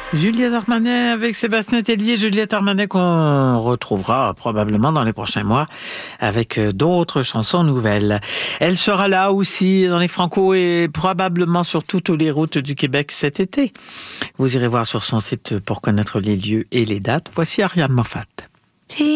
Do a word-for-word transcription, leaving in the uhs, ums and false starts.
Juliette Armanet avec Sébastien Tellier. Juliette Armanet qu'on retrouvera probablement dans les prochains mois avec d'autres chansons nouvelles. Elle sera là aussi dans les Franco et probablement sur toutes les routes du Québec cet été. Vous irez voir sur son site pour connaître les lieux et les dates. Voici Ariane Moffat.